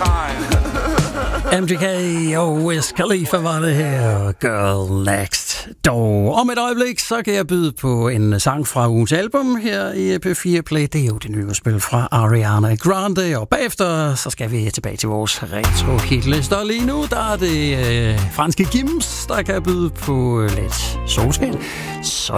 MGK og Wiz Khalifa var det her. Girl Next Door. Om et øjeblik, så kan jeg byde på en sang fra ugens album her i P4 Play. Det er jo det nye spil fra Ariana Grande. Og bagefter, så skal vi tilbage til vores retro-hitliste. Og lige nu, der er det franske Gims, der kan byde på lidt solskin. Så